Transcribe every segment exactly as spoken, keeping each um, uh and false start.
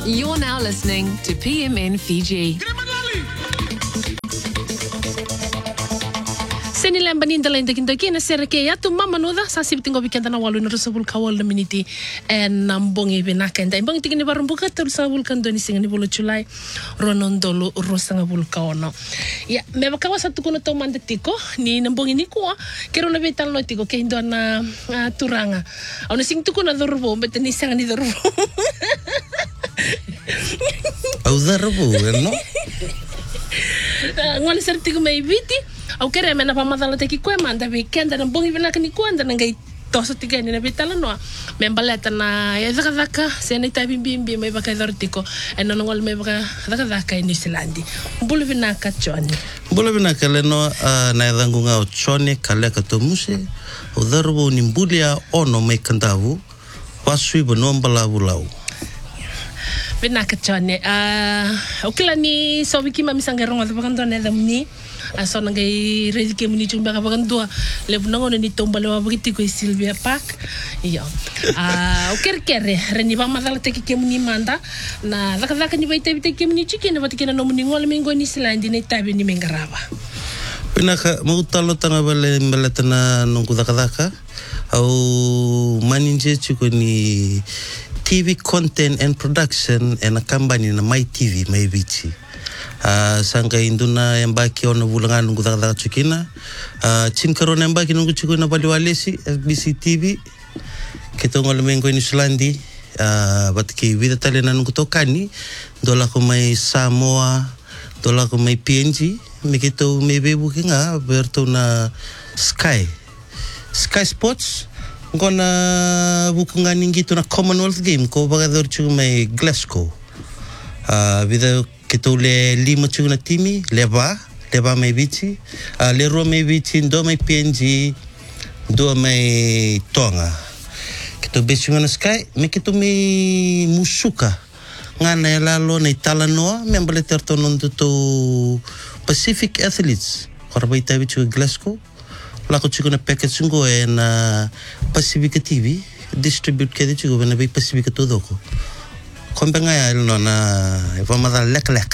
You're now listening to P M N Fiji. Seni lamba ni ndala inda kindoki na sereke ya tu mama noda sa sibiting go bikenta na walu na rusabul kawal na miniti en nambongi benaka enda imbang tingini barumbuka tul sa bulkan doni singani bulu chulai ronondolo rosanga bulkaono ya me bakawa sa tukuno to mandetiko ni nambongi ni ko kero na betal no tiko ke indo na uh, turanga ona sing tukuno dorbo beteni sangani dorbo au dorbo no ngwan sertigo mai viti au kere mena pamadala teki kwe manda weekend na bongi vena kani kwanda na ngai tosa tika ni na betala no membaleta na ya zaka zaka sene tabi bimbi mai baka dortiko eno ngol mai baka zaka zaka ni Silandi mbulu vena ka choni mbulu vena kale no na yangu ngao choni kale ka to muse o darbo ni mbulia ono mai kandavu wasui bono mbala bulau vena ka choni ah okila ni so wiki mami sangeronga bakando na damni aso ngai rezike muni chumba ka bagandua le bunango ni tomba le wabiti ko Silvia Park iyo ah okerkere reni ba madala teki ke muni manda na zaka zaka ni baita bite ke muni chikene batikena no muni ngol mengo ni Silandi ni tabi ni mengaraba pinaka magutalo tanga bale mbeletana nungu zaka zaka au maninje chiko ni T V content and production and a company na My T V My Vici. Uh, sangka induna embaki ona bulangan nungu taka taka chukina uh, chinkarona embaki nungu chukina bali walesi F B C T V kita ngol mengo ni Silandi uh, batki vida talena nungu tokani dola ko mai Samoa dola ko mai P N G mikito mebe bukinga berto na Sky Sky Sports ngona bukunga ningito na Commonwealth game ko bagador chu mai Glasgow uh, vida kita le lima chuna timi leba leba mai bici uh, le ro mai bici do mai P N G do mai Tonga kita bici ngana Sky me kita me musuka ngana lalo na Talanoa me mbale terto nondo to Pacific Athletes korba ita bici Glasgow la ko chuna package ngo na Pacific T V distribute ke de chigo na Pacific to doko kompenga ya no na vamada lek lek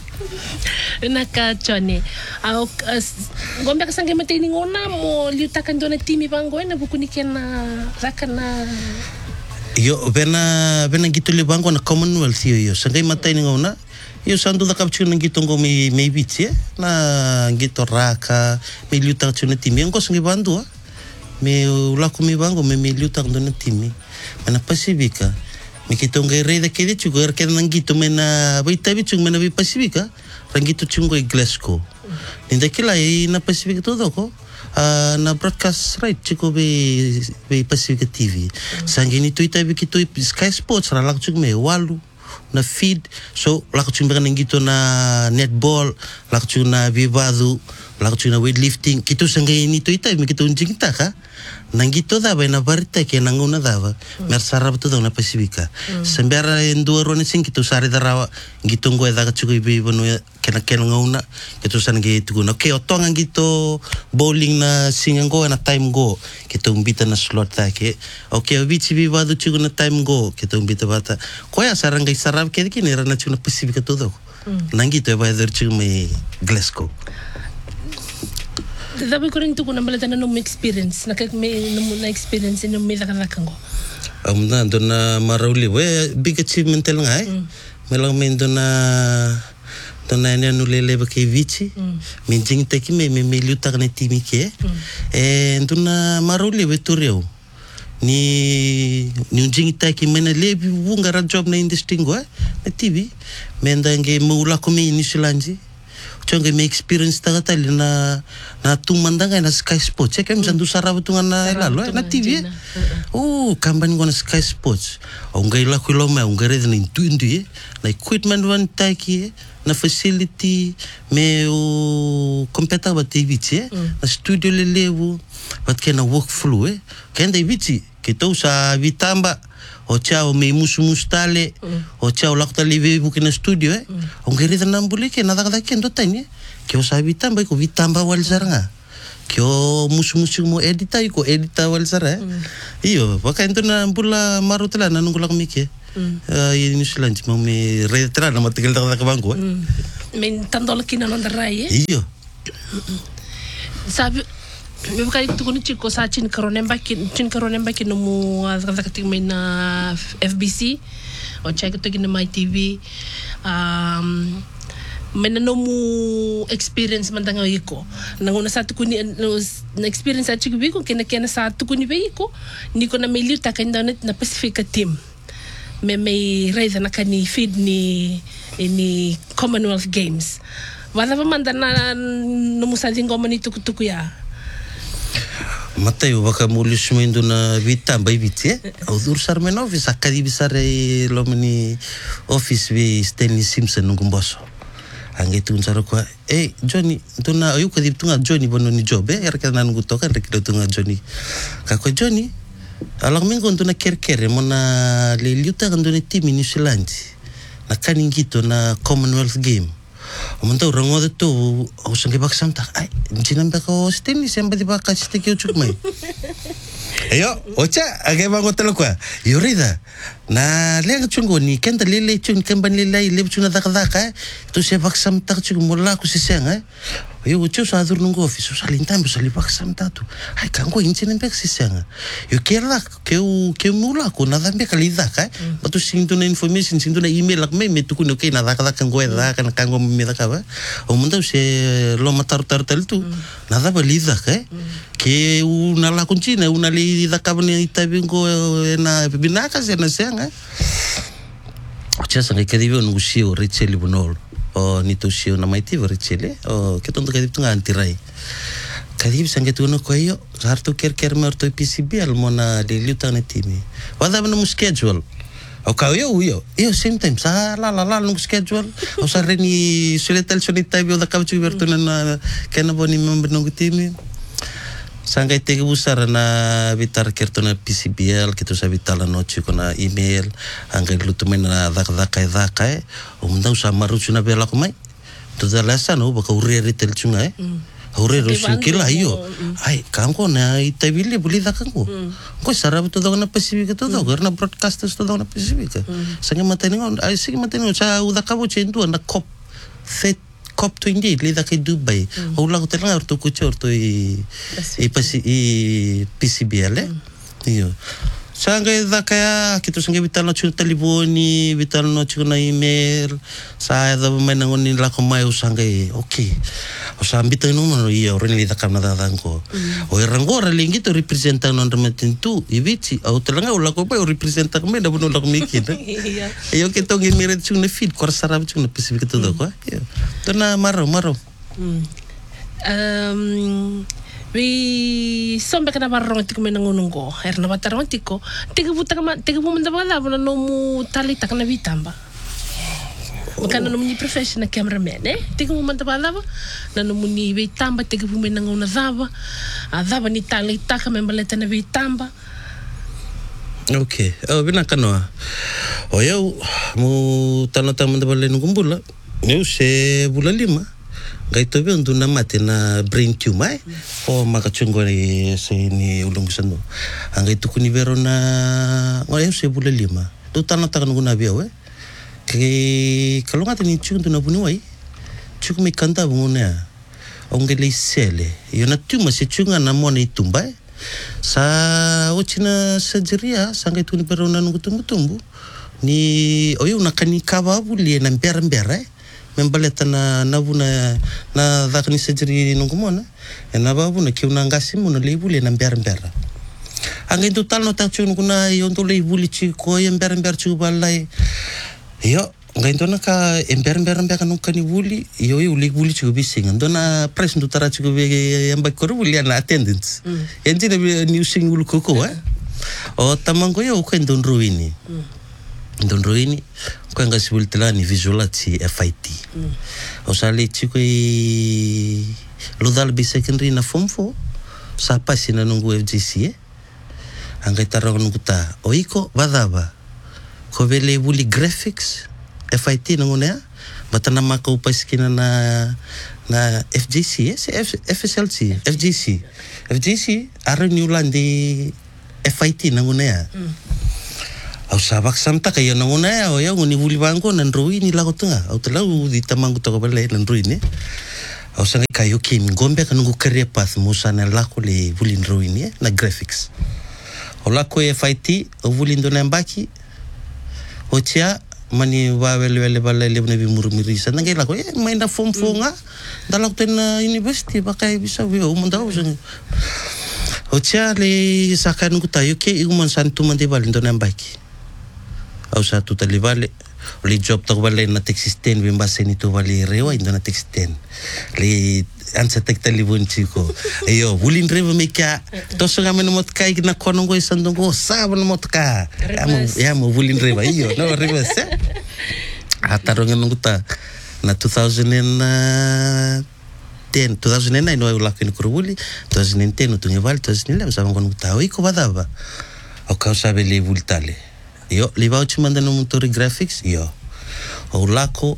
naka chone au gombe ka sange mate ni ngona mo liutakan dona timi bango na bukuni kena rakana yo bena bena gitu le bango na Commonwealth yo yo sange mate ni ngona yo sandu da kapchu na gitu ngo me me bichi na gitu raka me liutakan na timi ngo sange bandu me ulako me bango me me liutakan dona timi na Pacifica mikito ngai rei da kede chugo er kede nangito mena baita bichu mena bi Pacifica rangito chungo i Glasgow ninda kila i na Pacifica todo ko uh, na broadcast right chugo be be Pacifica T V sangini tu ita bi kito Sky Sports ra lak chug me walu na feed so lak chug be nangito na netball lak chug na vivadu lak chug na weightlifting kito sangini tu ita mi kito njingta ka nangito dava na barita ke nanguna dava mm. mersara betu na Pacifica mm. sembera endua rone sing kitu sari darawa gitu ngo eda chugo ibi bonu kena kena nguna kitu san gitu no ke otonga gitu bowling na singango na time go kitu umbita na slot ta ke okay bichi bi badu chugo na time go kitu umbita bata koya saranga isarab ke kini rana chugo na Pacifica todo mm. nangito eba eder chugo me Glasgow Dabi ko rin ito ko na balata na nung experience. Nakak may na experience nung may nakakakango. Um, na, doon na marauli. We, big achievement lang nga eh. Mm. May lang may doon na doon na yan nulele ba kay Vici. Mm. May jing taki may may may liuta ka na timi ke. Mm. Eh, doon na marauli we tureo. Ni ni jing taki may na lebi bunga ra job na industry ngo eh. Na T V. May ndange maula ko may ni Silandi. Chonge me experience taga tali na na tumandanga na Sky Sports check em sandu sarava tunga na lalo na T V oh kambani ngona Sky Sports ongai la kulo me ongai na intuindi na equipment one taki na facility me o kompeta ba T V che na studio le levo bat ke na workflow eh kenda Vici kita usa vitamba o chao me musu mustale mm. o chao lakta live buki na studio eh mm. ongai reda nambule ke na daga ke ndo tani ke o sabi tamba ko vitamba wal zaranga ke o musu musu mo edita ko edita wal zara eh mm. iyo baka ento na mbula marutela na nungula komike i New Zealand mau me retra na matigil ta ka bangko men tandola kina non rai eh iyo sabe me vai tu kuni chiko sa chin karone mbaki chin karone mbaki no mu azakati me na F B C o check to gina my T V um mena no mu experience mandanga iko nangona sa tu kuni na experience a chiko biko kena kena sa tu kuni biko niko na meliu takanda na Pacific team me me raise na kani feed ni ni Commonwealth Games wala ba mandana no musazi ngoma ni tukutuku ya Mateo baka mulis mendo na vita bai vite au dur sarmen office akadi bisare lo mani office vi Stanley Simpson ngumboso ange tun saro kwa eh Johnny tuna ayu kadi tunga Johnny bono ni job eh er kana ngu toka rek tunga Johnny ka ko Johnny alang mingo tuna kerkere mona le liuta kando ni team New Zealand na kaningito na Commonwealth game Omonta orang ngoda tu au sange bak samtak ai jinan ba ko Stanley semba di bak kaste ke uchuk mai ayo ocha age bango telo kwa yorida na le chungo ni kenda lele chun kemban lele le chuna dak dak eh tu se bak samtak chuk mulla ku siseng eh ayo uchu sa dur nungo office salin tambo sali bak samtak tu ai kango injinen bek siseng yo kela ke u ke mulla ku nada be kalida ka batu sinto na information sinto na email lak me me tu kuno ke nada dak kango eda kan kango me dak ba o mundo se lo matar tar tel tu nada balida ka ke una la kunchina una li da kabani itabingo na binaka se na senga chasa ke divo no shio richeli bonol o ni to shio na mai tive richeli o ke tonto ke tunga antirai kadib sange tu no koyo harto ker ker merto P C B al mona de liutane timi wada no schedule o ka yo yo yo same time sa la la la no schedule o sa reni suletal sonita bio da kabchu berto na kana boni member no timi Sangkai tege busar na vitar kerto na P C B L kita sa vital no chiko na email angkai lutu men na dak dak kai dak kai o mundau sa maru chuna bela ko mai to da lasa no baka urre ritel chunga eh urre ro sinkila ayo ai kango na itabili buli dak kango ko sarab to na Pacific to do na broadcasters to na Pacific sange matani ngon ai sige matani sa uda kabo chentu na cop set cop twenty-eight lida kay Dubai o la ko tela orto ko chorto i i pasi i P C B L iyo sange da kaya kito sange vital no chuta liboni vital no chuna email sa da mena ngoni la ko mai sange okay o sa ambita no no iyo ren lida kam na dango o rango ra lingi to representa non rematin tu i vici o tela la ko pa o representa me da bono la ko mikit iyo kito ngi miret chuna feed kor sarab chuna Pacific to do ko to na maro maro um we sombe kana barong tiko menangunungo erna batarong tiko tiga buta kama tiga bumanda bala bana no mu tali takna vitamba makana no ni professional cameraman eh tiga bumanda bala na no ni vitamba tiga bumenanguna dava adava ni tali taka membaleta na vitamba okay oh bina kanoa o eu mu tano tamanda bala ngumbula eu se bula lima Gai tobe undu na mate na brain tumor o makachungo ni se ni ulungusano angai tukuni vero na ngore se bula lima tu tana takan nguna bia we ke kalonga tani chundu na bunuai chukumi kanta bungona ongele sele yona tumor se chunga na mona itumba sa ochina surgery sangai tuni vero na ngutumbu tumbu ni oyo nakani kaba buli na mbera mbera membaleta na nabuna na dakni surgery nungumona na babu na kiuna ngasi muna lebule na mbera mbera angin total no tachu nguna yonto lebuli chi ko mbera mbera chu balai yo ngain tona ka mbera mbera mbera nungkani buli yo yo lebuli chu bisinga dona press ndo tara chu be yamba koru buli na attendance enjina new single koko eh o tamango yo ko ndon ruini Don Roini ko nga sibil tela ni visualati F I T o sali chiko i lodal bi secondary na form four sa pasina nungu F G C eh anga tarong nungu ta o iko badaba ko vele buli graphics F I T nunguna batana maka upaskina na na F G C eh F S L C F G C F G C are New Land F I T nunguna au sabak samta kayo na una ya o ya ngoni vuli bango nan roi ni lago tunga au telau di tamangu to bale nan roi ni au sanga kayo kim gombe kan ngu career path musa na lako le vuli roi ni na graphics o lako F I T o vuli ndo na mbaki o tia mani wa wele wele bale le na bi murmiri sa ngai lako e mai na form fonga dalak ten university bakai bisa wi o munda o sanga o tia le sakan ngu tayo ke iuman santu mande bale ndo na mbaki au sa tu tali vale le job to vale na texisten bimba seni to vale rewa indo na texisten le ansa tek tali bon chico yo bulin reva me ka to so ga meno mot kai na kono go isando go sabo no mot ka amo ya mo bulin reva yo no reva se ataro ngeno guta na two thousand ten two thousand nine no la ken kuruli two thousand ten to ngeval two thousand eleven sa ngon guta o iko badava o ka sabe le vultale yo li vauci mandano motori graphics yo o lako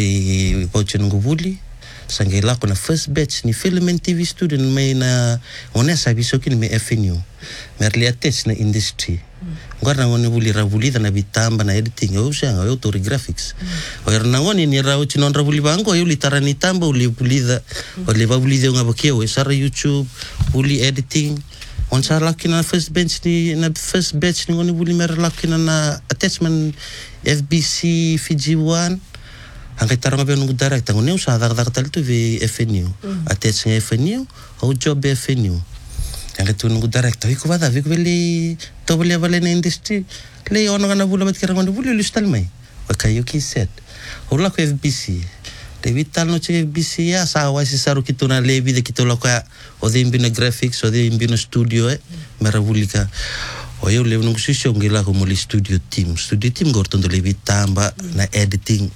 li vauci nguvuli sange lako na first batch ni film and T V student mai na onesa bisoki ni me F N U merli attach na industry ngwana ngoni vuli ravuli na bitamba na editing yo sanga yo motori graphics o erna ngoni ni rauci non ravuli bango yo litarani tamba uli vulida o le vavulida ngabokeo sara YouTube uli editing on sa laki na first bench ni na first batch ni ngoni buli mer laki na na attachment F B C Fiji one ang tarang ba nung direct ngoni usa dag dag tal tu v F N U attachment F N U o job F N U ang tu nung direct wi ko bada wi ko beli to beli bale na industry le ono na bula mat kirang ngoni buli lustal mai wakayo ki set o la ko F B C de vital no che F B C ya sa wa si saru kito na lebi de kito la ka o de imbino graphics o de imbino studio eh meravulika o yo le nung sisyo ngila ko muli studio team studio team gorton do lebi tamba na editing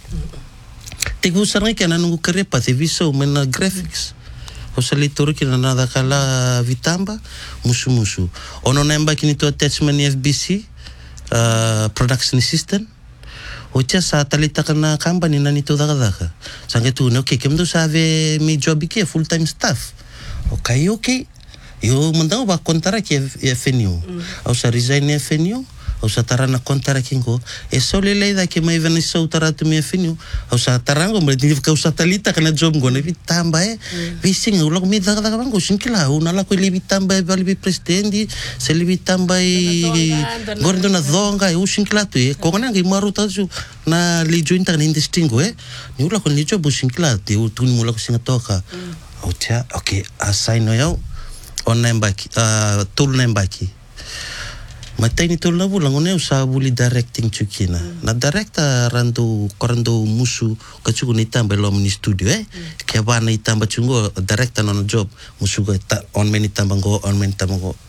te gusarnga kana nung kare pa te viso mena graphics o sa litori kina nada kala vitamba musu musu ono nemba kini to attachment F B C uh, production assistant o tia sa talita kana company na nito daga daga sange tu no ke kemdo save mi job ke full time staff okay okay yo mandao ba kontara ke F N U au sa resign F N U au sa tarana kontara kingo e sole leida ke mai veni so taratu mi F N U au sa tarango me di ka usa talita kana job ngone vitamba e vising ulo mi daga daga bango sinkila una la ko li vitamba e vali presidenti se li vitamba e gordo na zonga e usinkila tu e ko ngana ngi maru tazu na li jointa na indistingo e ni ulo ko ni job usinkila te tu ni mulo ko singa toka au tia okay assign no yo on nembaki uh tul nembaki matai ni tol na bulang ngone usa buli directing chukina mm. na director rando korando musu kachugo ni tamba lo ni studio eh mm. ke bana itamba chungo director no job musu go ta on meni tamba go on meni tamba go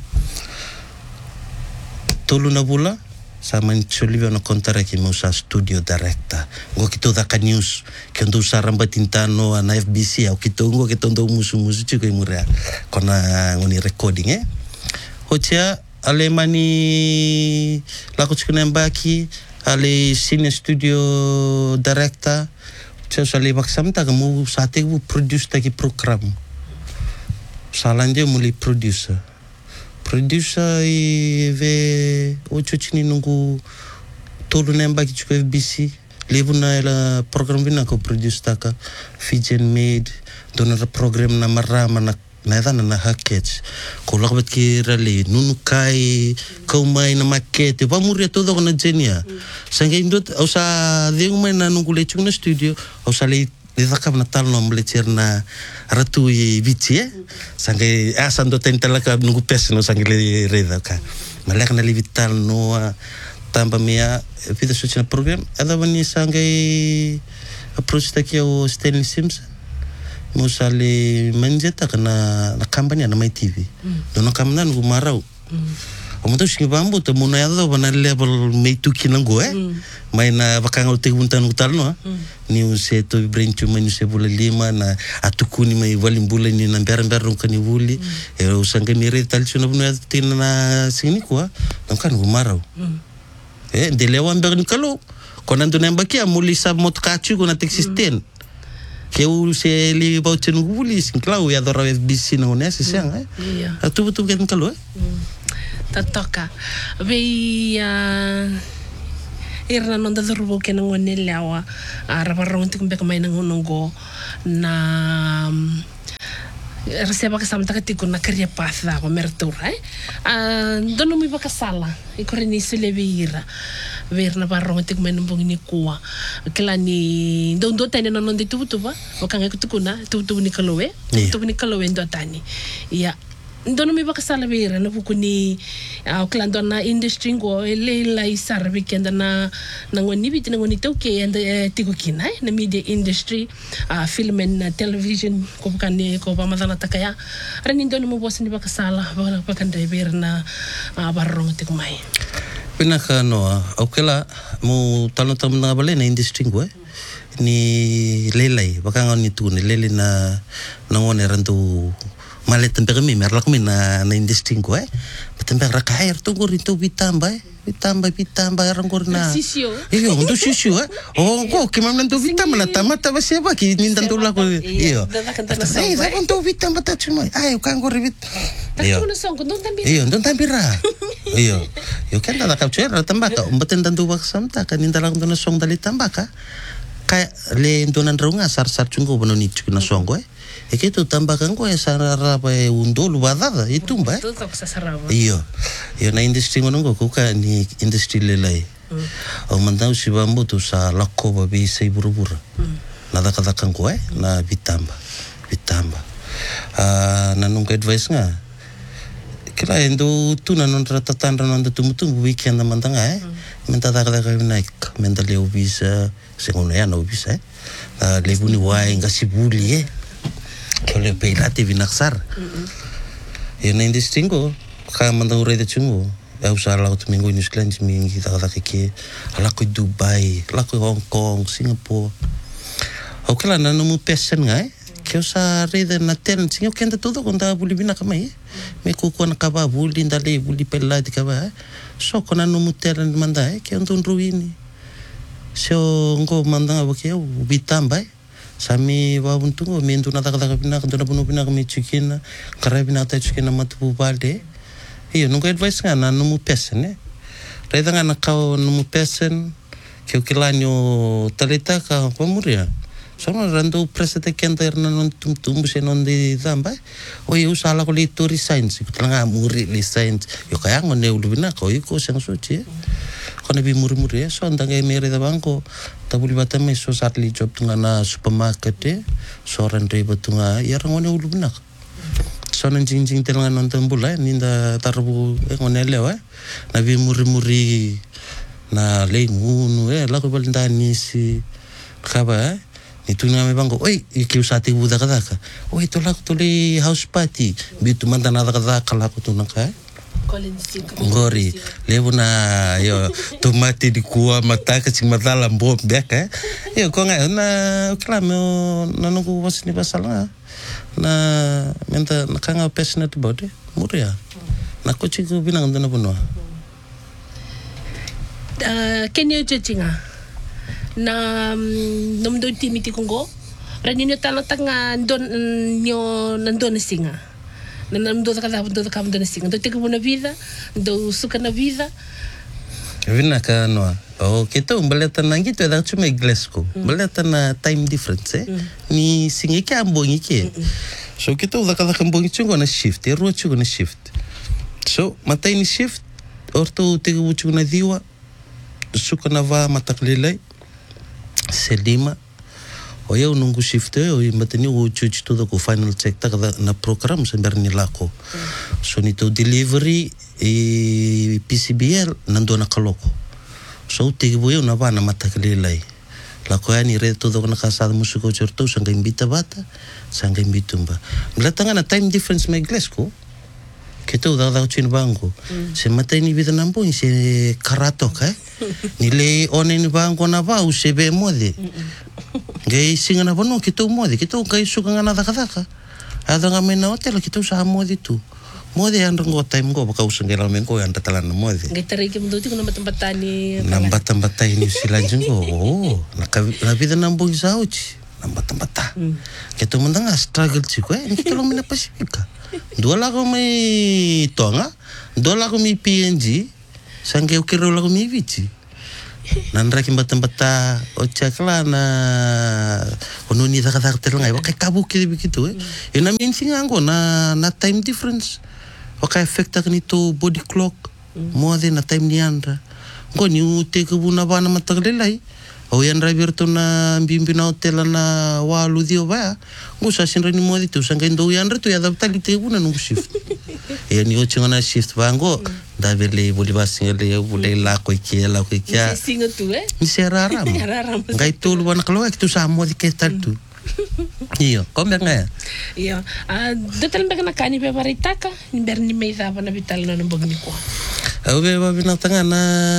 tolu na bula sama ni cholivio no kontara ki musa studio director go kito da ka news ke ndo saramba tintano na F B C au kito ngo kito ndo musu musu chuko imurea kona ngoni recording eh hocha ale mani lako chikuna mbaki ale senior studio director so sale baksamta kamu sate bu produce taki program salanje muli producer producer i ve ocho chini nungu tolu nembaki chiko F B C lebuna la program bina ko produce taka Fijian made donor program na marama na na dana na hackage ko lakbat ki rale nunu kai ko mai na market va muria todo na genia sange indot au sa de uma na nungu le chuna studio au sa le de zakam na tal no mle cherna ratu i vici eh sange asando tentala ka nungu pes no sange le reda ka malak na le vital no tamba mea vida social program ada bani sange approach taki o Stanley Simpson musale manjeta kana na kampanya na mai T V dono kamna ngu marau o mo toshi bambu to mona yado bana level mai tuki nango eh mai na bakanga te untan utal no ni use to brain to mani se bula lima na atukuni mai walimbula ni na ber ber kani wuli e usanga ni re tal chuna buna tin na sini kwa don kan ngu marau eh de lewan ber ni kalo konando nembaki amuli sab mot kachu kuna texisten que o se li voucher no Google sin claro e adora F B C no nesse sang eh tu tu que calor ta toca vei irna non da rubo ke nang wone lawa ara barong ti kumbe kamay nang unongo na reseba ka samta ka tiku na career path da ko mertura eh ah dono mi baka sala e koreni sele beira verna barong ti kumay nang bongini kuwa kila ni don do tani non di tubu tuba wakanga ko tukuna tubu ni kalowe tubu ni kalowe ndo tani ya dono mi baka sala beira na bukuni au klando na industry ngo ele lai sarvi kenda na nangoni bit nangoni to ke and tigo kinai na media industry uh, film and uh, television ko kani ko ba madala takaya rani dono mo boss ni baka sala ba pa kanda beira na uh, barong tigo mai pinaka no au kela mo talo tam na bale na industry ngo eh ni lelai baka ngoni tu ni lele na nangone rantu malet tempe kami merlak mi na na industry ko eh tempe rakair tu gori tu bitamba eh bitamba bitamba orang gori na sisio iyo untuk sisio eh oh ko kemam nantu bitamba na tamata ba siapa ki nindan tu laku iyo eh saya untuk bitamba tak cuma ayo kan gori bit iyo iyo don tampira iyo iyo kan tak kau cera tambaka umbaten tantu baksam tak kan nindan laku na song dali tambaka kayak le donan runga sar sar cungko bononi cuna song ko eh e que tu tambakan ko sarara pa undolo badada itu ba tu tak sasaraba iyo iyo na industry ngono ko ka ni industry lelai o mandau si bambu tu sa lakko ba bi sei burubura nada kada kan ko eh na bitamba bitamba ah na nunca advice nga kira endo tu na non trata tan non tu mutu weekend na mandanga eh menta da kada ka naik menta le obisa segono ya no obisa eh le buni wa ngasibuli eh Kalau pelati binaksar, ya na industry ko, kaya mandang uray de chungo, ya usah lah tu minggu New Zealand, minggu kita kata kiki, ala ko Dubai, ala ko Hong Kong, Singapore, okay lah, nanu mu passion ngai, kaya usah reda na ten, singo kenda todo konta buli binakamai, me kuku na kaba buli ndale buli pelati kaba, so kona nanu mu ten mandai, kaya untuk ruini, so ngo mandang apa kaya bitambay. Sami wa untungo mendu na taka taka pina kandona puno pina kami chikina karai pina ta chikina matu balde iyo nunca advice nga na numu pesen eh reda nga na kau numu pesen kio kilanyo talita ka pamuria sama rando presete kenta erna non tum tumbu se non di zamba o yo sala ko litu resigns kutanga muri resigns yo kaya ngone ulu bina ko iko sang suci kone bi muri-muri so andanga mere da banko tabuli batame so satli job tunga na supermarket e so rendre batunga ya ngone ulu bina so nan jing jing telanga non tambula ninda tarbu ngone lewa na bi muri-muri na le ngunu eh la ko balinda nisi kaba ni tunga me bango oi ki usati buda kada ka oi to la to le house party bi tu manda na kada kala ko tunang ka ngori levo na yo tomate di kuah mata kecing mata lambom bek eh yo ko nga na klamo na nungu was ni basala na menta nakanga passionate about it muria na ko chiku binang ndana bunwa uh, kenyo jajinga na nom do timiti kongo raninyo tanang tanga don nyo nandon singa na ndo kada ndo kada ndo singa ndo teko na vida ndo suka na vida vina ka no o keto umbaleta nangi to da chuma iglesko baleta na time difference eh ni singi ka mbongi ke so keto da kada mbongi chungo na shift e ro chungo na shift so matai ni shift orto teko chungo na diwa suka na va mataklelai selima o eu nungu shift o matani o chuchi todo ko final check ta na program sember ni lako so ni to delivery e P C B L nando na kaloko so te boyo na bana mataklelai lako yani re todo na kasada musiko cherto sanga imbita bata sanga imbitumba mlatanga na time difference my glesko keto da da chin bango se matai ni vida nambo se karato ka ni le one ni bango na ba u se be mode gay singa na bono keto mode keto kai suka ngana da kadaka ada ngamena hotel keto sa mode tu mode yang ngo time go baka usengela mengo yang tatalan mode gay tari ke mdo ti kuna matempatani nambat-tembatai ni silanjung oh na vida nambo isauchi nambat-tembata keto mendanga struggle chiko eh keto lo mina pasifika dua lagu mi tonga dua lagu mi P N G sangke ukiro lagu mi vici Nandra kimbata-bata o chakla na ono ni daga-daga telangai wakai kabuki begitu eh. Ina minsi nganggo na na time difference. Wakai efekta kanito body clock. Mo de na time ni andra. Ngo ni ute kubuna bana mataglelai. O yan rabirto na bimbi na hotel na walu dio ba. Ngo sa sinra ni mo dito sangga indo yan reto ya adapta lite buna nung shift. Yan ni ocho na shift ba ngo da bele boli basingale ya bole la ko kia la ko kia. Singo tu eh. Ni seraram. Ngai tolu wana kalau ek tu sa mo di ketal tu. Iyo, kombe nga. Iyo. Ah, dotal mbeka na kani pe paritaka, ni berni me dava na vital na mbogni ko. Au be ba binatanga na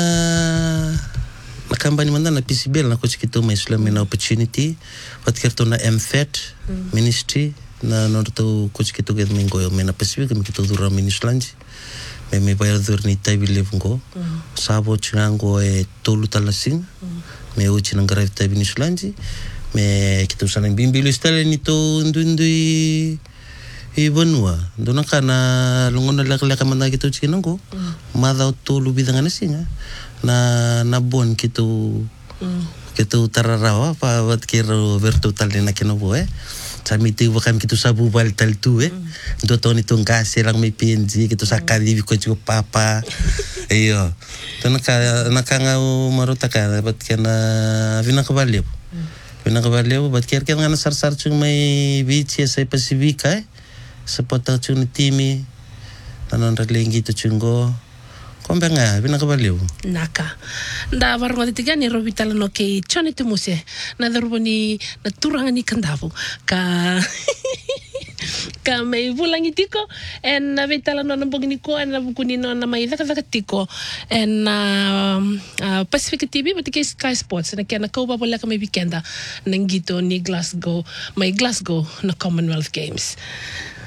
na kampanye manda na P C B L na coach kito may Islam na opportunity wat kerto na M F E T mm. ministry na norto coach kito get mingo yo mena Pacific mi kito dura ministlanji me me bayar dur ni tabi levungo mm. sabo chingango e tolu talasing mm. me uchi nang grave tabi ministlanji me kito sanang bimbilo stale ni to ndundui i Vanua dona kana lungona laka-laka manda kito chinango mm. madao tolu bidangana singa na na bon kitu mm. kitu tararawa pa wat kiro virtual na kinobo eh sami tu bakam kitu sabu bal tal tu eh mm. do toni tu ngase lang may P N G kitu sakali ko chu papa iyo to naka nakanga maruta ka bat kana vina kabalyo vina kabalyo bat ker ker ngana sar sar chung may beach sa Pacific eh sa pota chung timi tanon raglengi to chungo kombe nga vina kabalyo naka nda varngo tiga ni robitala no ke chone te muse na daruboni na turanga ni kandavu ka ka me vulangi tiko en na vitala no mbogni ko en na bukuni no na mai daka daka tiko en na uh, Pacific T V batike Sky Sports na kena ko ba bola ka may weekenda nangito ni Glasgow may Glasgow na Commonwealth Games.